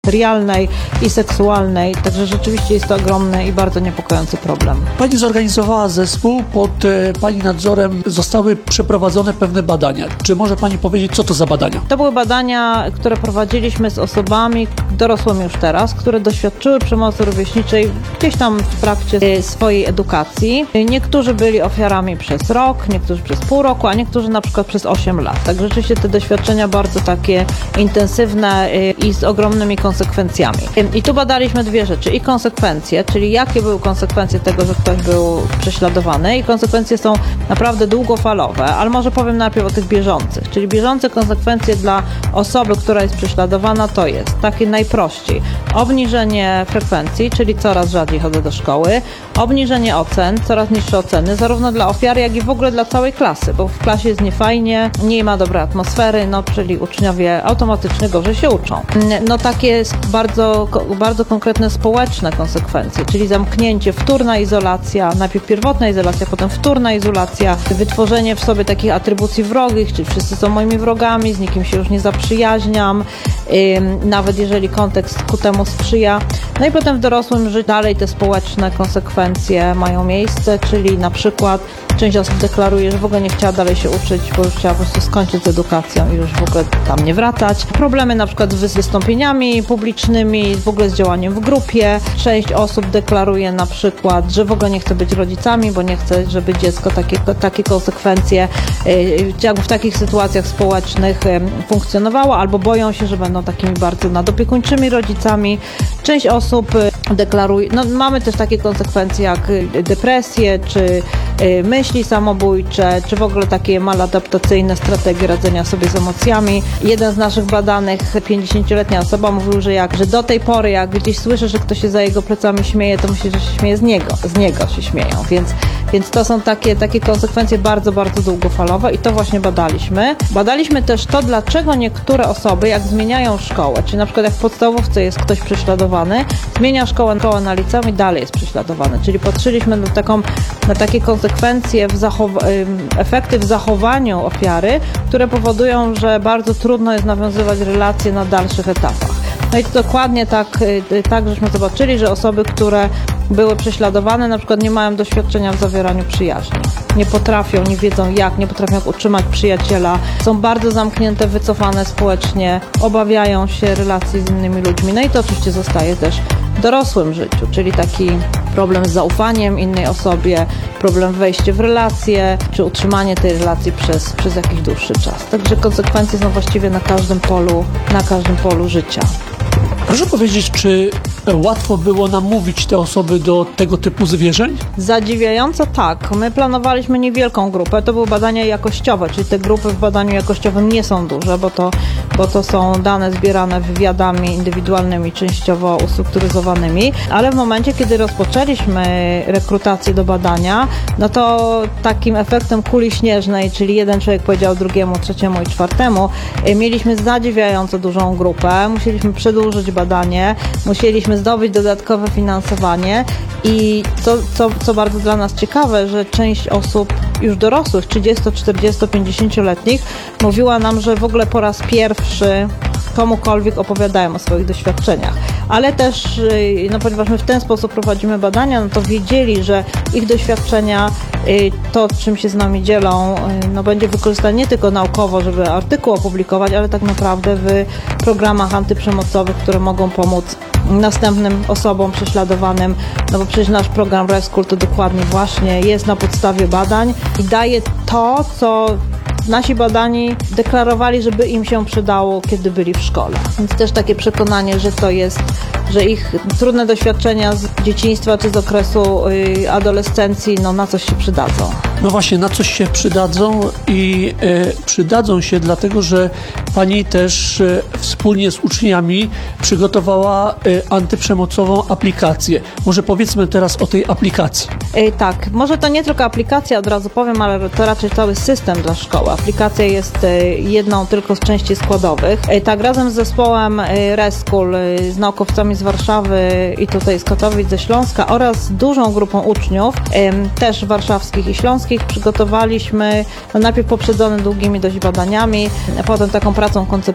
materialnej i seksualnej, także rzeczywiście jest to ogromny i bardzo niepokojący problem. Pani zorganizowała zespół, pod Pani nadzorem zostały przeprowadzone pewne badania. Czy może Pani powiedzieć, co to za badania? To były badania, które prowadziliśmy z osobami dorosłymi już teraz, które doświadczyły przemocy rówieśniczej gdzieś tam w trakcie swojej edukacji. Niektórzy byli ofiarami przez rok, niektórzy przez pół roku, a niektórzy na przykład przez 8 lat. Tak rzeczywiście te doświadczenia bardzo takie intensywne i z ogromnymi konsekwencjami. I tu badaliśmy dwie rzeczy. I konsekwencje, czyli jakie były konsekwencje tego, że ktoś był prześladowany, i konsekwencje są naprawdę długofalowe, ale może powiem najpierw o tych bieżących. Czyli bieżące konsekwencje dla osoby, która jest prześladowana, to jest takie najprościej. Obniżenie frekwencji, czyli coraz rzadziej chodzę do szkoły, obniżenie ocen, coraz niższe oceny, zarówno dla ofiary, jak i w ogóle dla całej klasy, bo w klasie jest niefajnie, nie ma dobrej atmosfery, czyli uczniowie automatycznie gorzej się uczą. Takie bardzo konkretne społeczne konsekwencje, czyli zamknięcie, wtórna izolacja, najpierw pierwotna izolacja, potem wtórna izolacja, wytworzenie w sobie takich atrybucji wrogich, czyli wszyscy są moimi wrogami, z nikim się już nie zaprzyjaźniam, nawet jeżeli kontekst ku temu sprzyja. No i potem w dorosłym życiu dalej te społeczne konsekwencje mają miejsce, czyli na przykład część osób deklaruje, że w ogóle nie chciała dalej się uczyć, bo już chciała po prostu skończyć z edukacją i już w ogóle tam nie wracać. Problemy na przykład z wystąpieniami publicznymi, w ogóle z działaniem w grupie. Część osób deklaruje na przykład, że w ogóle nie chce być rodzicami, bo nie chce, żeby dziecko takie konsekwencje jakby w takich sytuacjach społecznych funkcjonowało, albo boją się, że będą takimi bardzo nadopiekuńczymi rodzicami. Część osób deklaruje, mamy też takie konsekwencje jak depresje, czy myśli samobójcze, czy w ogóle takie maladaptacyjne strategie radzenia sobie z emocjami. Jeden z naszych badanych, 50-letnia osoba, mówił, że do tej pory, jak gdzieś słyszy, że ktoś się za jego plecami śmieje, to myśli, że się śmieje z niego się śmieją. Więc to są takie konsekwencje bardzo, bardzo długofalowe i to właśnie badaliśmy. Badaliśmy też to, dlaczego niektóre osoby, jak zmieniają szkołę, czyli na przykład jak w podstawówce jest ktoś prześladowany, zmienia szkołę na liceum i dalej jest prześladowany. Czyli patrzyliśmy na takie konsekwencje, efekty w zachowaniu ofiary, które powodują, że bardzo trudno jest nawiązywać relacje na dalszych etapach. No i to dokładnie tak żeśmy zobaczyli, że osoby, które były prześladowane, na przykład nie mają doświadczenia w zawieraniu przyjaźni. Nie potrafią, nie wiedzą nie potrafią utrzymać przyjaciela, są bardzo zamknięte, wycofane społecznie, obawiają się relacji z innymi ludźmi. No i to oczywiście zostaje też w dorosłym życiu, czyli taki problem z zaufaniem innej osobie, problem wejścia w relacje, czy utrzymanie tej relacji przez jakiś dłuższy czas. Także konsekwencje są właściwie na każdym polu życia. Proszę powiedzieć, czy łatwo było namówić te osoby do tego typu zwierzeń? Zadziwiająco tak. My planowaliśmy niewielką grupę. To były badania jakościowe, czyli te grupy w badaniu jakościowym nie są duże, bo to są dane zbierane wywiadami indywidualnymi, częściowo ustrukturyzowanymi, ale w momencie, kiedy rozpoczęliśmy rekrutację do badania, to takim efektem kuli śnieżnej, czyli jeden człowiek powiedział drugiemu, trzeciemu i czwartemu, mieliśmy zadziwiająco dużą grupę, musieliśmy przedłużyć badanie, musieliśmy zdobyć dodatkowe finansowanie i co bardzo dla nas ciekawe, że część osób już dorosłych, 30, 40, 50-letnich mówiła nam, że w ogóle po raz pierwszy komukolwiek opowiadają o swoich doświadczeniach. Ale też, ponieważ my w ten sposób prowadzimy badania, to wiedzieli, że ich doświadczenia, to czym się z nami dzielą, będzie wykorzystane nie tylko naukowo, żeby artykuł opublikować, ale tak naprawdę w programach antyprzemocowych, które mogą pomóc następnym osobom prześladowanym, bo przecież nasz program Rescue to dokładnie właśnie jest na podstawie badań i daje to, co nasi badani deklarowali, żeby im się przydało, kiedy byli w szkole. Więc też takie przekonanie, że ich trudne doświadczenia z dzieciństwa czy z okresu adolescencji, na coś się przydadzą. No właśnie, na coś się przydadzą i przydadzą się dlatego, że Pani też wspólnie z uczniami przygotowała antyprzemocową aplikację. Może powiedzmy teraz o tej aplikacji. Tak, może to nie tylko aplikacja, od razu powiem, ale to raczej cały system dla szkoły. Aplikacja jest jedną tylko z części składowych. Tak, razem z zespołem Rescue, z naukowcami z Warszawy i tutaj z Katowic, ze Śląska oraz dużą grupą uczniów, też warszawskich i śląskich, przygotowaliśmy najpierw poprzedzone długimi dość badaniami, potem taką pracą koncepcyjną